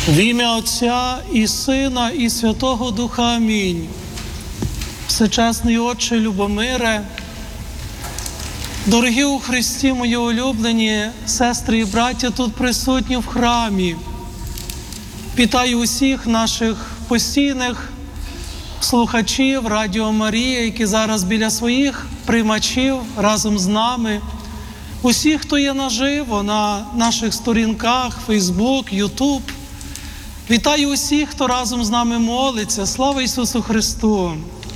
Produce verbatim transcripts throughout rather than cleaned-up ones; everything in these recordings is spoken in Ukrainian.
В ім'я Отця і Сина, і Святого Духа. Амінь. Всечесний Отче Любомире, дорогі у Христі мої улюблені сестри і браття тут присутні в храмі, вітаю усіх наших постійних слухачів Радіо Марія, які зараз біля своїх приймачів разом з нами, усіх, хто є наживо на наших сторінках Фейсбук, Ютуб. Вітаю усіх, хто разом з нами молиться. Слава Ісусу Христу!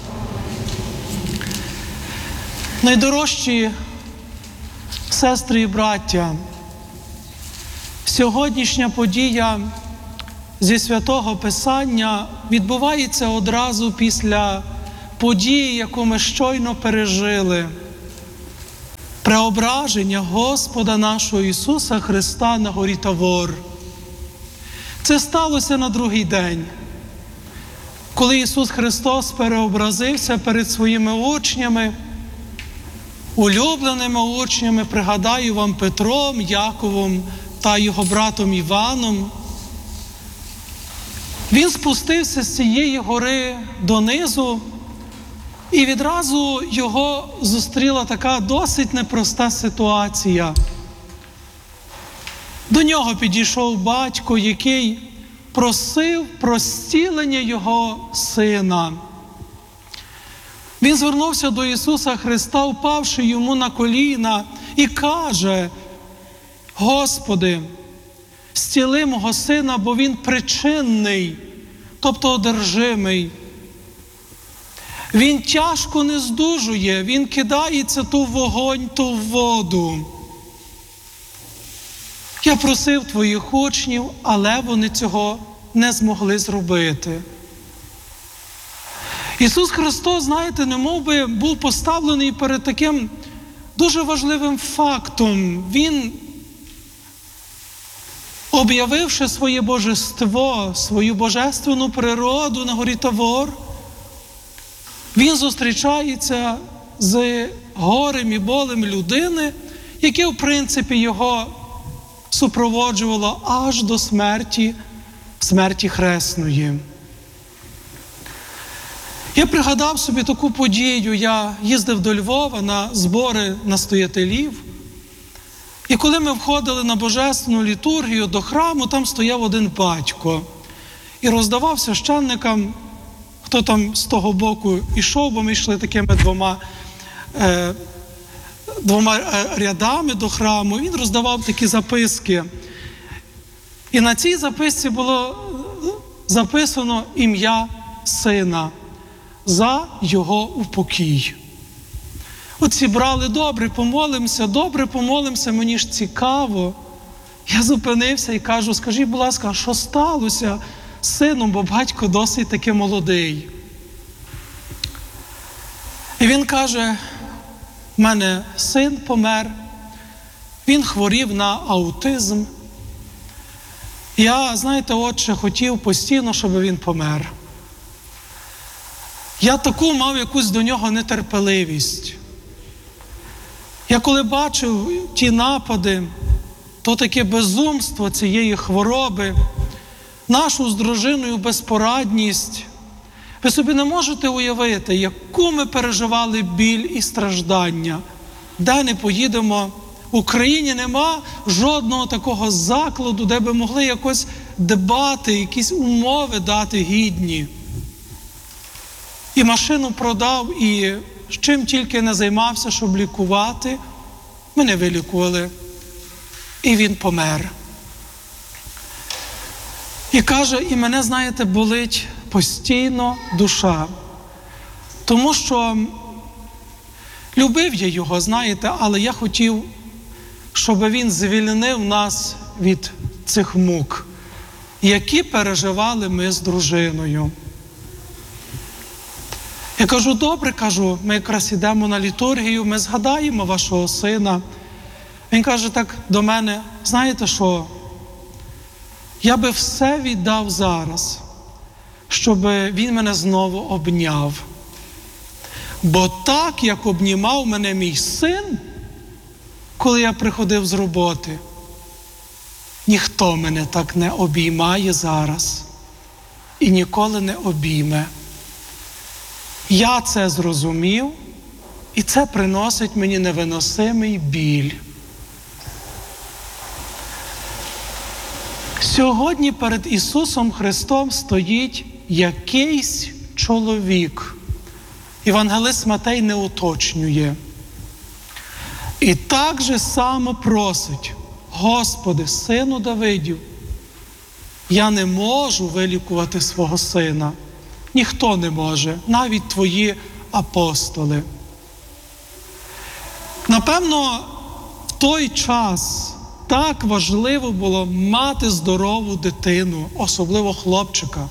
Найдорожчі сестри і браття, сьогоднішня подія зі Святого Писання відбувається одразу після події, яку ми щойно пережили. Преображення Господа нашого Ісуса Христа на горі Тавор. Це сталося на другий день, коли Ісус Христос переобразився перед своїми учнями, улюбленими учнями, пригадаю вам, Петром, Яковом та його братом Іваном. Він спустився з цієї гори донизу, і відразу його зустріла така досить непроста ситуація. До нього підійшов батько, який просив про зцілення його сина. Він звернувся до Ісуса Христа, впавши йому на коліна, і каже: «Господи, зціли мого сина, бо він причинний, тобто одержимий. Він тяжко не здужує, він кидається то в вогонь, то в воду. Я просив твоїх учнів, але вони цього не змогли зробити». Ісус Христос, знаєте, немов би був поставлений перед таким дуже важливим фактом. Він, об'явивши своє божество, свою божественну природу на горі Тавор, він зустрічається з горем і болем людини, яке, в принципі, його супроводжувало аж до смерті, смерті хресної. Я пригадав собі таку подію. Я їздив до Львова на збори настоятелів, і коли ми входили на божественну літургію до храму, там стояв один батько і роздавав священникам, хто там з того боку ішов, бо ми йшли такими двома, е, двома рядами до храму, він роздавав такі записки. І на цій записці було записано ім'я сина за його упокій. От зібрали: добре, помолимося, добре, помолимося, мені ж цікаво. Я зупинився і кажу: скажіть, будь ласка, що сталося з сином, бо батько досить таки молодий. І він каже: в мене син помер, він хворів на аутизм. Я, знаєте, отче, хотів постійно, щоб він помер. Я таку мав якусь до нього нетерпеливість. Я коли бачив ті напади, то таке безумство цієї хвороби, нашу з дружиною безпорадність, ви собі не можете уявити, яку ми переживали біль і страждання. Де не поїдемо, в Україні нема жодного такого закладу, де би могли якось дбати, якісь умови дати гідні. І машину продав, і чим тільки не займався, щоб лікувати, мене вилікували. І він помер. І каже, і мене, знаєте, болить постійно душа. Тому що любив я його, знаєте, але я хотів, щоб він звільнив нас від цих мук, які переживали ми з дружиною. Я кажу: добре, кажу, ми якраз йдемо на літургію, ми згадаємо вашого сина. Він каже так до мене: знаєте що, я би все віддав зараз, щоб він мене знову обняв. Бо так, як обнімав мене мій син, коли я приходив з роботи, ніхто мене так не обіймає зараз і ніколи не обійме. Я це зрозумів, і це приносить мені невиносимий біль. Сьогодні перед Ісусом Христом стоїть якийсь чоловік. Євангелист Матей не уточнює. І так же само просить: Господи, Сину Давидів, я не можу вилікувати свого сина. Ніхто не може, навіть твої апостоли. Напевно, в той час так важливо було мати здорову дитину, особливо хлопчика.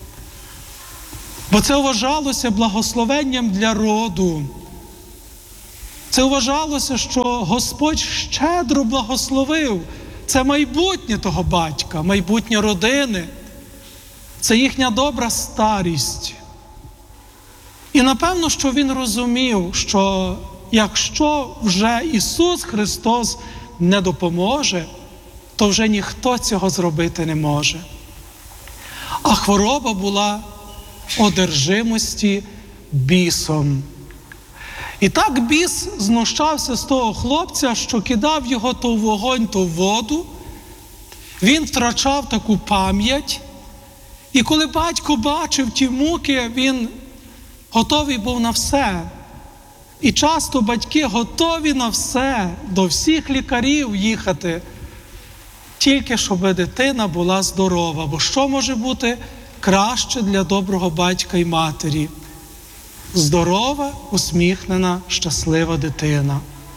Бо це вважалося благословенням для роду. Це вважалося, що Господь щедро благословив. Це майбутнє того батька, майбутнє родини. Це їхня добра старість. І напевно, що він розумів, що якщо вже Ісус Христос не допоможе, то вже ніхто цього зробити не може. А хвороба була одержимості бісом. І так біс знущався з того хлопця, що кидав його то в вогонь, то в воду. Він втрачав таку пам'ять. І коли батько бачив ті муки, він готовий був на все. І часто батьки готові на все, до всіх лікарів їхати, тільки щоб дитина була здорова. Бо що може бути краще для доброго батька і матері? Здорова, усміхнена, щаслива дитина.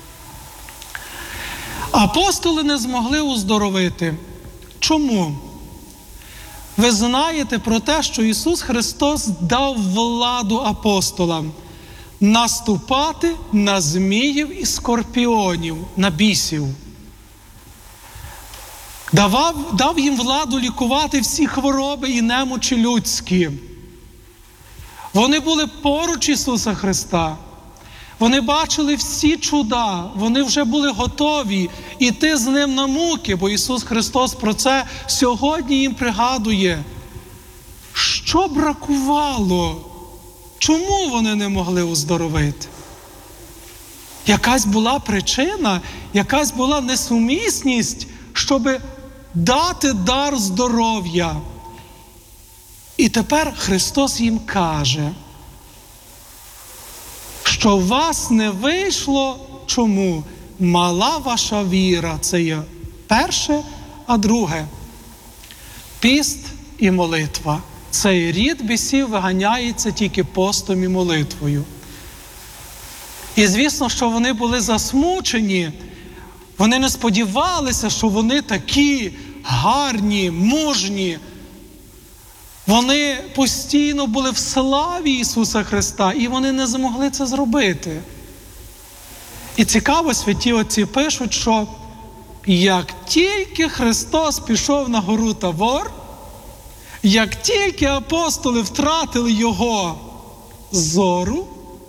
Апостоли не змогли уздоровити. Чому? Ви знаєте про те, що Ісус Христос дав владу апостолам наступати на зміїв і скорпіонів, на бісів. Давав, дав їм владу лікувати всі хвороби і немочі людські. Вони були поруч Ісуса Христа. Вони бачили всі чуда. Вони вже були готові йти з Ним на муки, бо Ісус Христос про це сьогодні їм пригадує. Що бракувало? Чому вони не могли оздоровити? Якась була причина, якась була несумісність, щоб дати дар здоров'я. І тепер Христос їм каже, що у вас не вийшло, чому? Мала ваша віра. Це є перше, а друге – піст і молитва. Цей рід бісів виганяється тільки постом і молитвою. І звісно, що вони були засмучені. Вони не сподівалися, що вони такі гарні, мужні. Вони постійно були в славі Ісуса Христа, і вони не змогли це зробити. І цікаво, святі отці пишуть, що як тільки Христос пішов на гору Тавор, як тільки апостоли втратили Його зору,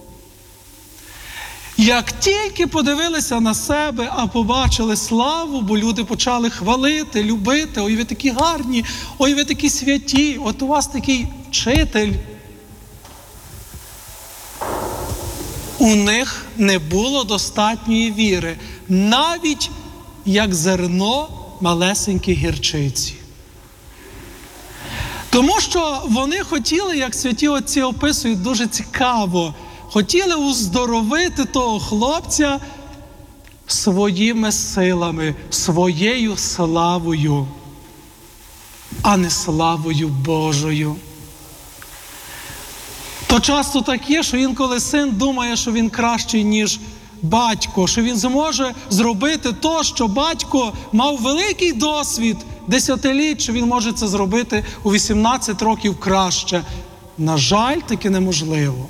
як тільки подивилися на себе, а побачили славу, бо люди почали хвалити, любити, ой, ви такі гарні, ой, ви такі святі, от у вас такий вчитель. У них не було достатньої віри, навіть як зерно малесенької гірчиці. Тому що вони хотіли, як святі отці описують дуже цікаво, хотіли уздоровити того хлопця своїми силами, своєю славою, а не славою Божою. То часто так є, що інколи син думає, що він кращий, ніж батько, що він зможе зробити то, що батько мав великий досвід, десятиліть, що він може це зробити у вісімнадцять років краще. На жаль, таки неможливо.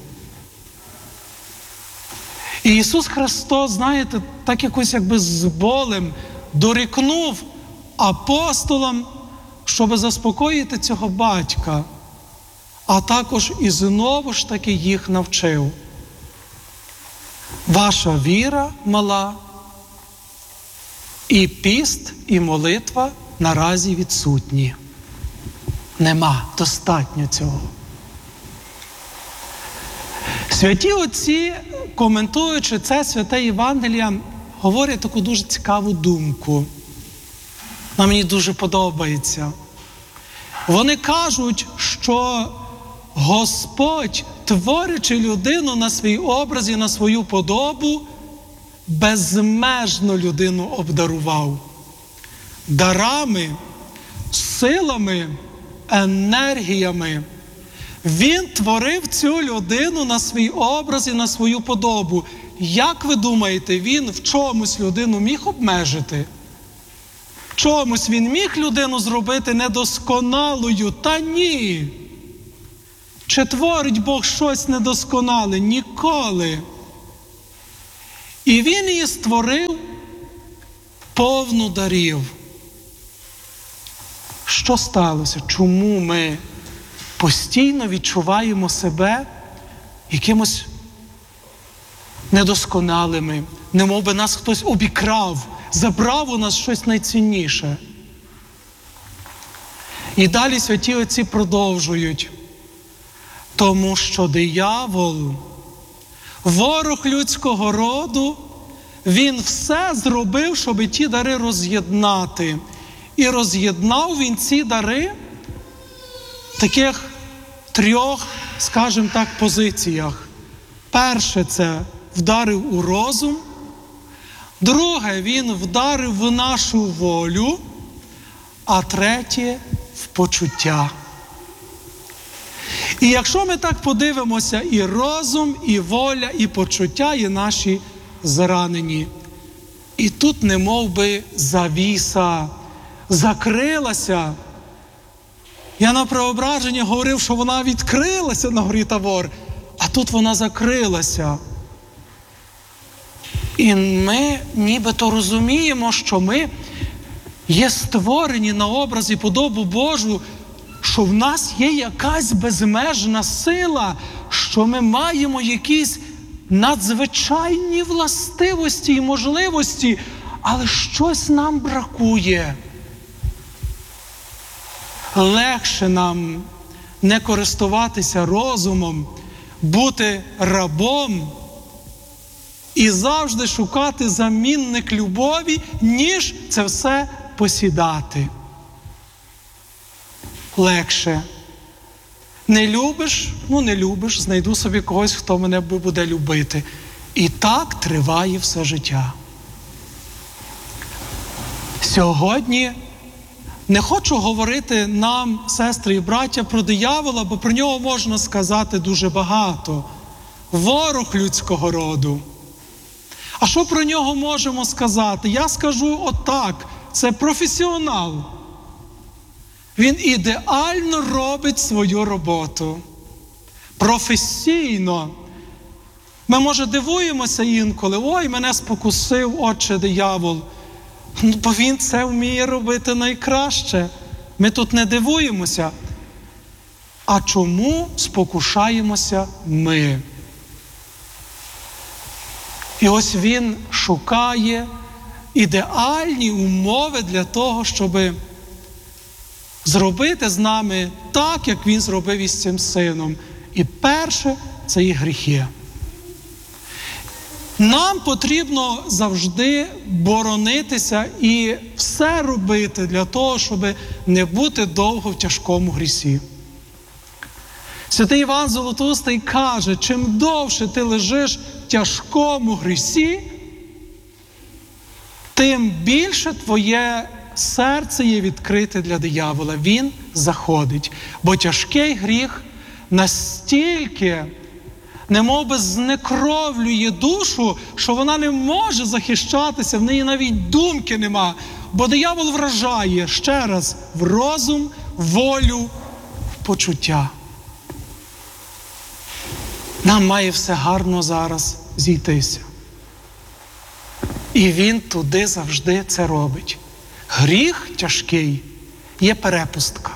І Ісус Христос, знаєте, так якось якби з болем дорікнув апостолам, щоб заспокоїти цього батька, а також і знову ж таки їх навчив. Ваша віра мала, і піст, і молитва наразі відсутні. Нема достатньо цього. Святі отці, коментуючи це святе Євангеліє, говорять таку дуже цікаву думку. Вона мені дуже подобається. Вони кажуть, що Господь, творячи людину на свій образ і на свою подобу, безмежно людину обдарував. Дарами, силами, енергіями. Він творив цю людину на свій образ і на свою подобу. Як ви думаєте, він в чомусь людину міг обмежити? В чомусь він міг людину зробити недосконалою? Та ні. Чи творить Бог щось недосконале? Ніколи. І він її створив повну дарів. Що сталося? Чому ми постійно відчуваємо себе якимось недосконалими, немов би нас хтось обікрав, забрав у нас щось найцінніше? І далі святі отці продовжують. Тому що диявол, ворог людського роду, він все зробив, щоб ті дари роз'єднати. І роз'єднав він ці дари в таких трьох, скажімо так, позиціях. Перше – це вдарив у розум. Друге – він вдарив в нашу волю. А третє – в почуття. І якщо ми так подивимося, і розум, і воля, і почуття є наші зранені. І тут немов би завіса закрилася. Я на преображенні говорив, що вона відкрилася на горі Тавор, а тут вона закрилася. І ми нібито розуміємо, що ми є створені на образ і подобу Божу, що в нас є якась безмежна сила, що ми маємо якісь надзвичайні властивості і можливості, але щось нам бракує. Легше нам не користуватися розумом, бути рабом і завжди шукати замінник любові, ніж це все посідати. Легше. Не любиш? Ну, не любиш. Знайду собі когось, хто мене буде любити. І так триває все життя. Сьогодні не хочу говорити нам, сестри і браття, про диявола, бо про нього можна сказати дуже багато. Ворог людського роду. А що про нього можемо сказати? Я скажу отак. Це професіонал. Він ідеально робить свою роботу. Професійно. Ми, може, дивуємося інколи. Ой, мене спокусив, отче диявол. Ну, бо він це вміє робити найкраще. Ми тут не дивуємося. А чому спокушаємося ми? І ось він шукає ідеальні умови для того, щоб зробити з нами так, як він зробив із цим сином. І перше – це і гріхи. Нам потрібно завжди боронитися і все робити для того, щоб не бути довго в тяжкому грісі. Святий Іван Золотоустий каже, чим довше ти лежиш в тяжкому грісі, тим більше твоє серце є відкрите для диявола. Він заходить. Бо тяжкий гріх настільки немов би знекровлює душу, що вона не може захищатися, в неї навіть думки нема. Бо диявол вражає, ще раз, в розум, волю, в почуття. Нам має все гарно зараз зійтися. І він туди завжди це робить. Гріх тяжкий є перепустка.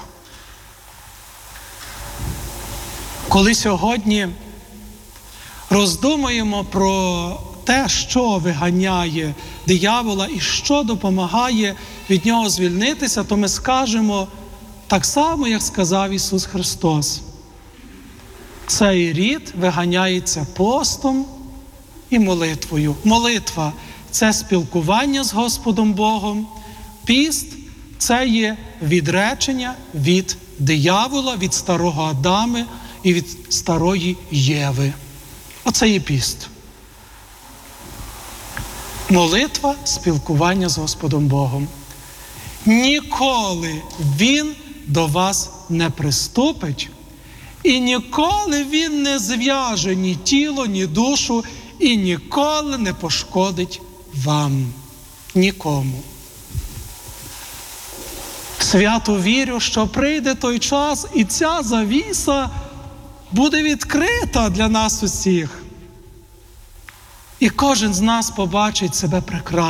Коли сьогодні роздумуємо про те, що виганяє диявола і що допомагає від нього звільнитися, то ми скажемо так само, як сказав Ісус Христос. Цей рід виганяється постом і молитвою. Молитва – це спілкування з Господом Богом. Піст – це є відречення від диявола, від старого Адама і від старої Єви. Оце є піст. Молитва – спілкування з Господом Богом. Ніколи Він до вас не приступить, і ніколи Він не зв'яже ні тіло, ні душу, і ніколи не пошкодить вам. Нікому. Свято вірю, що прийде той час, і ця завіса буде відкрита для нас усіх. І кожен з нас побачить себе прекрасно.